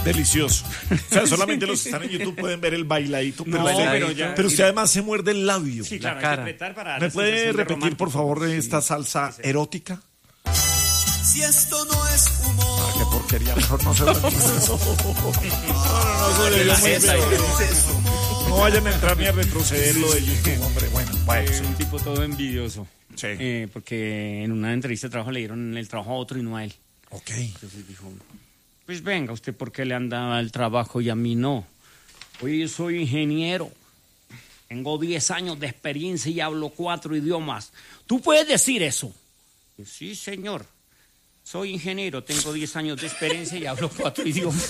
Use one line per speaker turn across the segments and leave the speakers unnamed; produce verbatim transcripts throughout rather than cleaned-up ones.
Delicioso. O sea, solamente los que están en YouTube pueden ver el bailadito, pero,
No,
usted,
pero ya-
pero usted además se muerde el labio.
Sí, claro,
La
hay
cara.
que apretar para dar
¿Me
la
puede
sensación de
repetir, por
romántico.
favor, esta salsa erótica?
Si esto no es humor.
Ah, qué porquería, mejor no se lo digas. No, no, no, eso debió muy feo. No vayan a entrar ni a retroceder lo de YouTube, hombre. Bueno, bueno,
Eh,
sí.
un tipo todo envidioso.
Sí.
Eh, porque en una entrevista de trabajo le dieron el trabajo a otro y no a él.
Ok.
Entonces dijo, pues venga, ¿usted por qué le han dado el trabajo y a mí no? Oye, yo soy ingeniero. Tengo diez años de experiencia y hablo cuatro idiomas. ¿Tú puedes decir eso? Yo, sí, señor. Soy ingeniero, tengo diez años de experiencia y hablo cuatro idiomas.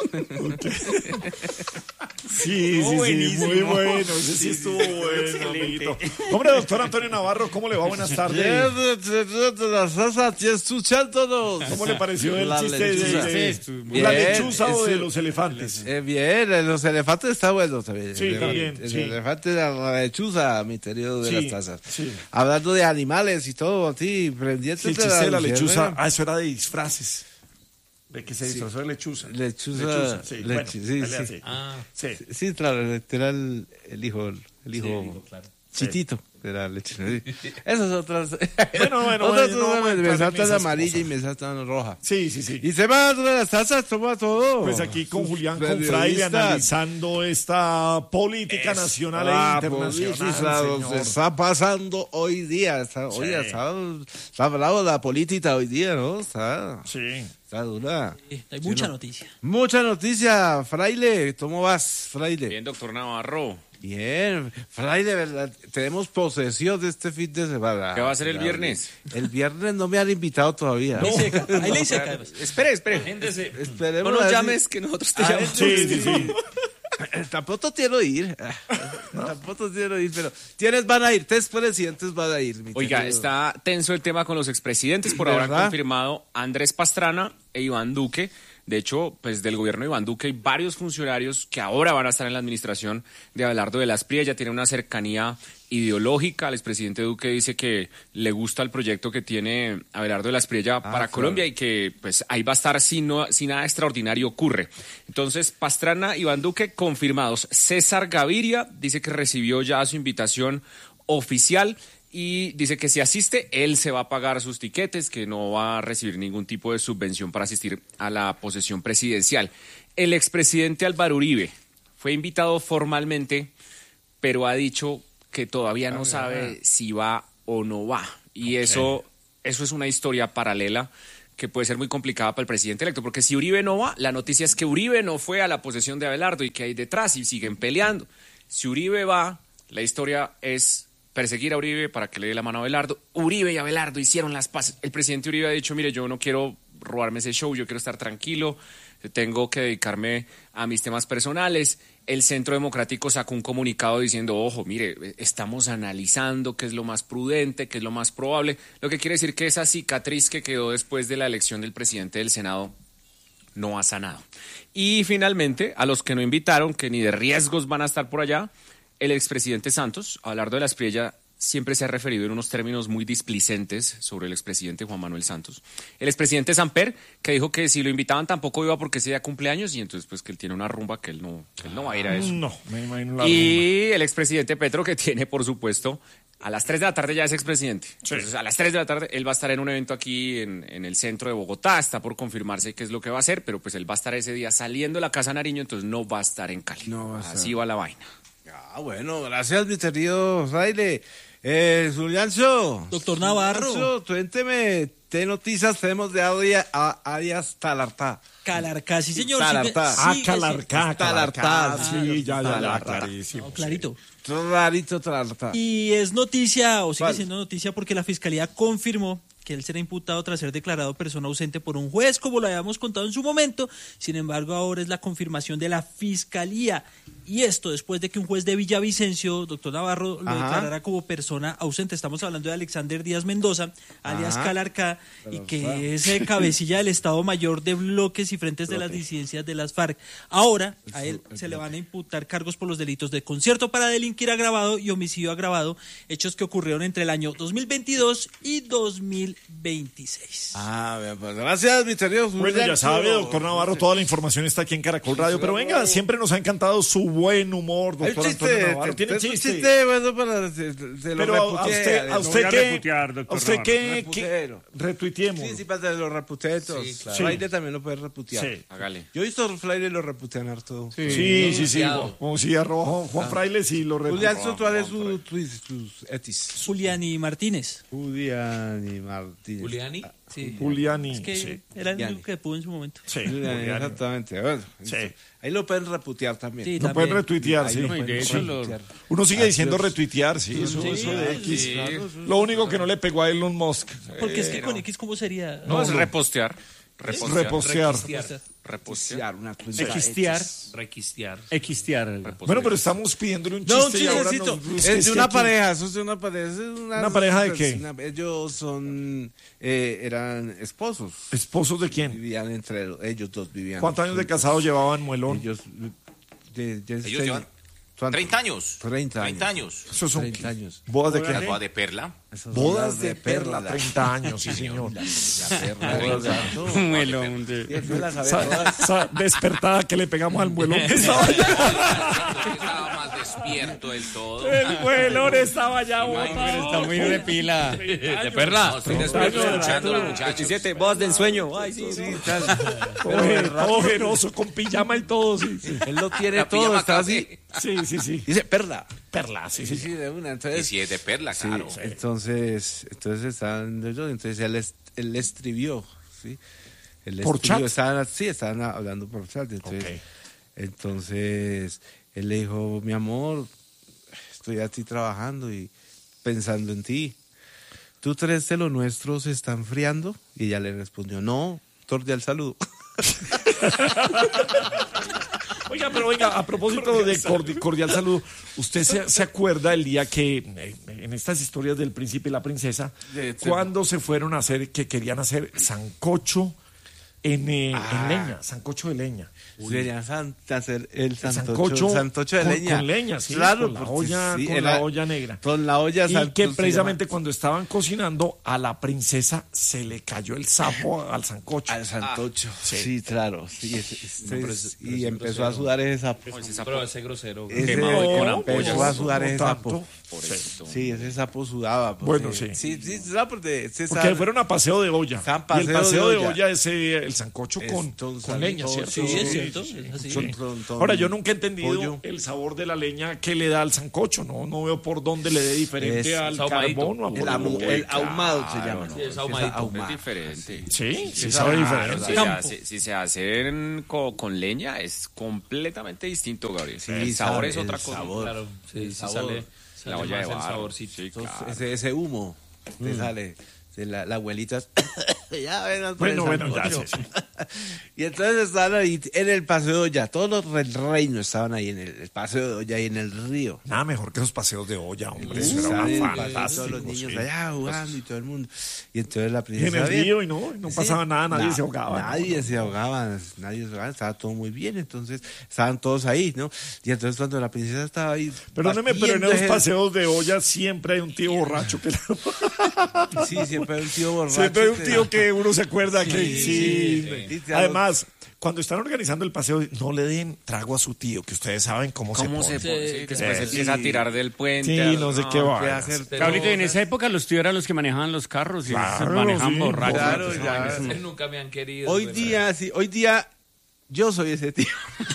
Sí,
Oh,
sí, sí,
buenísimo.
muy bueno. Ese sí estuvo bueno,
Excelente.
amiguito. Hombre, doctor Antonio Navarro, ¿cómo le va? Buenas tardes.
La salsa, te escuchándonos.
¿Cómo le pareció el
La
chiste de,
lechuza.
de-
Sí,
la
bien,
lechuza o de
eso-
los elefantes?
Eh, bien, eh, los elefantes está bueno también.
Sí,
el,
también,
El
sí.
elefante de la lechuza, mi querido de
Sí,
las tazas.
sí.
Hablando de animales y todo, a ti, pendiente
Sí, el
de
chiste de la
luciérnaga.
lechuza. Ah, eso era de disfraces. De que se disfrazó de lechuza.
Lechuza,
sí.
lechu-
Bueno,
sí,
pelea
sí.
así.
Ah,
Sí.
Sí, claro, era el, el hijo, el hijo,
digo, claro.
chitito de la lechuza. Sí. Esas otras.
Bueno, bueno,
otras
bueno, no vamos a
me,
entrar
me
en
saltan
esas
amarilla
cosas.
y me saltan roja.
Sí, sí, sí.
Y se va de las tazas, toma todo.
Pues aquí con Julián Confraile
Periodistas.
analizando esta política nacional
Ah,
e internacional.
política, lo que
señor.
está pasando hoy día. Está,
Sí.
oye, está, está bravo la política hoy día, ¿no? Está,
Sí.
está dura.
Sí, hay mucha noticia.
Mucha noticia, Fraile. ¿Cómo vas, Fraile?
Bien, doctor Navarro.
Bien, Fraile, ¿verdad? Tenemos posesión de este fin de semana.
¿Qué va a hacer el viernes?
El viernes no me han invitado todavía.
Ley seca, hay ley seca. además.
Espere, espere.
Esperemos
No
a
nos
ver
llames que nosotros te
Ah,
llamamos.
Sí, sí, sí.
si- Tampoco quiero ir. Tampoco quiero ir, pero ¿quiénes van a ir? Tres presidentes van a ir. mi
Oiga,
querido.
está tenso el tema con los expresidentes. Por ahora han
¿Verdad?
confirmado Andrés Pastrana e Iván Duque. De hecho, pues del gobierno de Iván Duque hay varios funcionarios que ahora van a estar en la administración de Abelardo de la Espriella. Ya tiene una cercanía ideológica. El expresidente Duque dice que le gusta el proyecto que tiene Abelardo de la Espriella para
claro.
Colombia y que pues ahí va a estar si, no, si nada extraordinario ocurre. Entonces, Pastrana, Iván Duque confirmados. César Gaviria dice que recibió ya su invitación oficial y dice que si asiste, él se va a pagar sus tiquetes, que no va a recibir ningún tipo de subvención para asistir a la posesión presidencial. El expresidente Álvaro Uribe fue invitado formalmente, pero ha dicho que todavía no sabe si va o no va. Y eso, eso es una historia paralela que puede ser muy complicada para el presidente electo, porque si Uribe no va, la noticia es que Uribe no fue a la posesión de Abelardo y que hay detrás y siguen peleando. Si Uribe va, la historia es perseguir a Uribe para que le dé la mano a Abelardo. Uribe y Abelardo hicieron las paces. El presidente Uribe ha dicho, mire, yo no quiero robarme ese show, yo quiero estar tranquilo, tengo que dedicarme a mis temas personales. El Centro Democrático sacó un comunicado diciendo, ojo, mire, estamos analizando qué es lo más prudente, qué es lo más probable, lo que quiere decir que esa cicatriz que quedó después de la elección del presidente del Senado no ha sanado. Y finalmente, a los que no invitaron, que ni de riesgos van a estar por allá, el expresidente Santos, Abelardo de la Espriella, siempre se ha referido en unos términos muy displicentes sobre el expresidente Juan Manuel Santos. El expresidente Samper, que dijo que si lo invitaban tampoco iba porque ese día cumpleaños y entonces pues que él tiene una rumba que él no, que él no va a ir a eso.
No, me imagino la
Y el expresidente Petro, que tiene, por supuesto, a las tres de la tarde ya es expresidente. Entonces, a las tres de la tarde él va a estar en un evento aquí en, en el centro de Bogotá. Está por confirmarse qué es lo que va a hacer, pero pues él va a estar ese día saliendo de la Casa Nariño, entonces no va a estar en Cali.
No va a estar.
Así va la vaina.
Ah, bueno, gracias, mi querido Fraile. Eh, Zuliancho.
Doctor Navarro.
Zuliancho, cuénteme, ¿qué noticias tenemos de Arias, a Arias Talartá?
Calarcá, sí, señor.
Talartá.
sigue-
Ah,
sigue-
Calarcá,
Talartá,
Calarcá. Sí, ya, ya, ya,
Talartá.
clarísimo.
No, clarito.
Rarito Talartá.
Y es noticia, o sigue
¿Cuál?
siendo noticia, porque la Fiscalía confirmó que él será imputado tras ser declarado persona ausente por un juez, como lo habíamos contado en su momento. Sin embargo, ahora es la confirmación de la Fiscalía. Y esto después de que un juez de Villavicencio, doctor Navarro, lo
Ajá.
declarara como persona ausente. Estamos hablando de Alexander Díaz Mendoza, alias
Ajá.
Calarcá, y
Pero,
que
claro.
es eh, cabecilla del Estado Mayor de bloques y frentes de las disidencias de las FARC. Ahora, a él se le van a imputar cargos por los delitos de concierto para delinquir agravado y homicidio agravado, hechos que ocurrieron entre el año dos mil veintidós y dos mil veintiséis.
Ah, bien, pues gracias, mi querido
Bueno,
Julián.
ya sabe, doctor Navarro, toda la información está aquí en Caracol Radio. Pero venga, siempre nos ha encantado su buen humor,
Hay un
doctor
chiste,
Antonio Navarro.
te-
Tiene
te- un
chiste.
chiste bueno para se, se lo
Pero a, a
reputeé,
usted, a
lo
usted
voy a
que,
reputear, doctor
a usted
Navarro.
que,
Reputero.
que retuiteemos.
Sí, sí, para que lo reputeé todos.
Sí, claro.
Fraile también lo puede reputear.
Sí.
Hágale.
Yo he visto Fraile lo reputean harto.
Sí, sí, sí. Como si arroba Juan- Juan Fraile, sí lo
Julián,
retuiteó.
¿cuál es su tweet, sus etis?
Juliani Martínez.
Julián y Martínez.
Juliani.
Sí.
Juliani,
Es que
sí.
era el
Juliani.
único que pudo en su momento.
Sí,
Julián,
Juliani.
exactamente. Bueno,
Sí.
ahí lo pueden reputear también.
Sí,
Lo
también.
pueden retuitear,
Ahí
sí.
lo
No, y
pueden
de hecho lo-
retuitear.
Uno sigue
Ah,
diciendo
sí.
retuitear, sí, eso,
Sí,
eso de X.
sí.
Lo único que no le pegó a Elon Musk.
Porque es que con X, ¿cómo sería?
No, es
no.
repostear. Repostear.
Repostear.
Repostear.
Retuitear, una cuenta
Equistear.
Requistear.
Equistear.
Repostear.
Bueno, pero estamos pidiéndole un chiste
No, un
y ahora
chistecito.
nos-
Es de una
aquí-
pareja, eso es de una pareja. es una,
¿Una pareja de qué?
una- ellos son, eh, eran esposos.
¿Esposos de quién?
Vivían entre ellos dos, vivían.
¿Cuántos años de
juntos.
casado llevaban, Muelón?
Ellos, de, de-
Ellos
de-
llevan
¿cuánto?
treinta años.
treinta años.
treinta años.
Esos son
treinta años.
bodas de
La
qué?
boda de perla.
Esas son
Bodas
las
de perla,
la-
treinta años, sí, señor.
La perla. bodas de- no,
Melón de-
y él se la sabe
Esa,
todas.
esa despertada que le pegamos al muelón que estaba allá.
Estaba más despierto del todo.
El muelón estaba allá
Pero
botado.
está muy de pila.
De perla.
No, estoy despierto escuchando a los muchachos.
veintisiete, bodas de ensueño. Ay, sí, sí.
Oje- Ojeroso, con pijama y todo, sí. sí.
Él lo tiene
La
todo,
pijama
está
café.
así.
Sí, sí, sí.
Dice perla.
Perla, sí,
Sí,
sí.
sí, de una.
Y
Entonces,
si es de perla,
sí,
claro.
entonces, entonces estaban los dos, entonces él, es- él le escribió, ¿sí? Él le
¿Por
escribió,
chat?
Estaban, sí, estaban hablando por chat. Entonces,
Ok.
entonces él le dijo, mi amor, estoy a ti trabajando y pensando en ti. ¿Tú crees que lo nuestro se está enfriando? Y ella le respondió, no, cordial saludo.
Oiga, pero oiga, a propósito de cordi- cordial saludo, ¿usted se, se acuerda el día que, eh, en estas historias del príncipe y la princesa,
De- de-
cuando se fueron a hacer, que querían hacer sancocho en, eh, en
Ah.
leña, sancocho de leña?
Sería san- hacer el santocho,
sancocho
santocho de
con-
leña.
con leña, sí,
claro,
con la
porque
olla-
sí,
con
era-
la olla negra.
Con la olla
Y
santo
que
se
precisamente
llama.
cuando estaban cocinando, a la princesa se le cayó el sapo al sancocho.
Al santocho.
sí.
sí. claro. Sí, ese- ese-
pero es- pero
y
es
empezó
grosero.
a sudar ese sapo.
Pero ese grosero.
Ese-
Quemado y con
No,
ampollas.
empezó a sudar
no
ese
tanto.
sapo.
Por eso.
Sí, ese sapo sudaba. porque-
Bueno, sí.
Sí, sí, sudaba porque... ese
Porque
sapo-
fueron a paseo de olla.
Estaban
Y el
paseo
paseo
de
de
olla.
olla es eh, el sancocho con,
Entonces,
con leña,
sancocho,
¿cierto?
Sí, es
Sí,
cierto.
sí,
es así.
Sí.
Con- con-
Ahora, yo nunca he entendido
pollo.
el sabor de la leña que le da al sancocho. No, no veo por dónde le dé diferente
Es-
al
es ahumadito.
carbón o a
El,
por
ahu-
dónde.
el ahumado se llama.
Sí, es
Es
ahumadito.
ahumado.
Es diferente.
Sí, sí,
es
sabe
ahumado,
diferente.
Si se,
Campo.
hace, si se hacen co- con leña es completamente distinto, Gabriel.
Sí,
el sabor
sabe,
es otra
el
cosa.
sabor.
Claro, sí,
El
sí
sabor.
sale,
La
sale
olla de
más el
barro.
saborcito.
Sí,
Entonces,
claro.
ese, ese humo te sale de la, la abuelita. ya ven,
Bueno, bueno, ya, sí, sí.
Y entonces estaban ahí en el paseo de olla. Todos los del reino estaban ahí en el, el paseo de olla y en el río.
Nada mejor que esos paseos de olla, hombre. Eso era
Estaban
una
en-
fantástico,
todos los niños
sí.
allá jugando y todo el mundo. Y entonces la
Y en
princesa...
el
bien,
río y no, no
sí,
pasaba nada, nadie
na-
se ahogaba. ¿no?
Nadie se ahogaba, nadie se ahogaba, estaba todo muy bien, entonces estaban todos ahí, ¿no? Y entonces cuando la princesa estaba ahí...
Perdóneme, pero en
batiendo
esos
ese-
paseos de olla siempre hay un tío borracho que
Sí, siempre hay un tío borracho.
siempre hay un
que-
tío que uno se acuerda que
Sí,
sí.
sí, sí.
Además, cuando están organizando el paseo, no le den trago a su tío, que ustedes saben cómo,
¿Cómo
se
se
pone.
pone? Sí,
Sí,
después
sí.
empieza a tirar del puente.
Sí,
al-
no sé qué va.
¿qué hacer?
Cabrito, en esa época los tíos eran los que manejaban los carros y
Claro,
se manejaban
sí,
borrachos.
claro,
Pues,
ya.
no, eso no.
Nunca me han querido.
Hoy
pero-
día, sí, hoy día yo soy ese tío.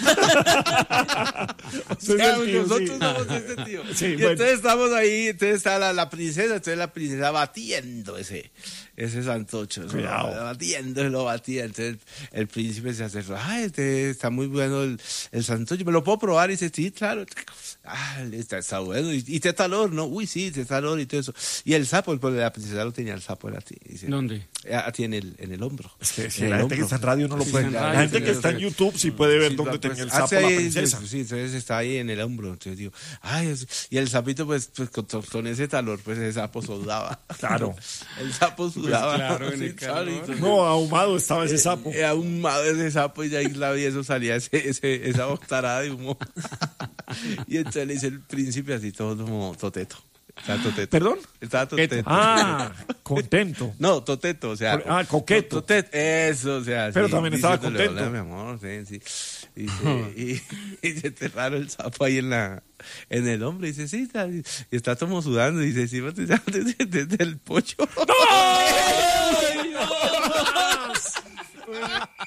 Usted es
Ya,
el tío,
nosotros
sí.
somos ese tío.
Sí,
y
bueno.
entonces estamos ahí, entonces está la, la princesa, entonces la princesa batiendo ese, ese santocho, ¿no?
Cuidado.
Batiendo, lo batía. Entonces el príncipe se acercó, ay, este, está muy bueno el, el santocho, ¿me lo puedo probar? Y dice, sí, claro. Ah, está, está bueno. Y, y te talor, ¿no? Uy, sí, te talor y todo eso. Y el sapo, pues la princesa lo tenía el sapo, era ti. Dice,
¿Dónde?
a ti en el, en el hombro.
Es que si
En
la
el
gente que
hombro.
está en radio no lo puede.
está en
La
radio,
gente
sí,
que está en YouTube sí puede ver
Sí,
dónde
pues,
tenía el sapo
hace
la
ahí,
princesa.
pues, sí, entonces está ahí en el hombro. Entonces digo, ay, es- y el sapito, pues, pues con, con ese calor, pues el sapo sudaba.
Claro.
El sapo sudaba.
claro, en
Sí,
el
claro,
calor.
entonces,
No, ahumado estaba ese sapo.
Era ahumado ese sapo y de ahí la vi, eso salía ese, ese, esa boctarada de humo. Y entonces le dice el príncipe así todo como toteto. Estaba toteto.
¿Perdón?
Estaba toteto.
Ah, contento.
No, toteto, o sea.
Por- ah, coqueto.
Toteto, eso, o sea.
Pero
sí,
también estaba
diciéndole,
contento.
"Hola, mi amor, sí, sí". Y, se, y, y se enterraron el sapo ahí en la en el hombro y dice, sí, está, y está como sudando. Y dice, sí, desde, desde, desde el pollo.
¡Ay, no más!